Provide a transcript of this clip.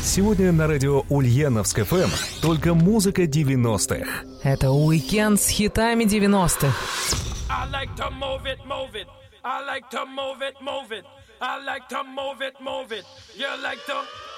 Сегодня на радио Ульяновск ФМ только музыка 90-х. Это уикенд с хитами 90-х. I like to move it, move it. I like to move it, move it. I like to move it, move it. You like to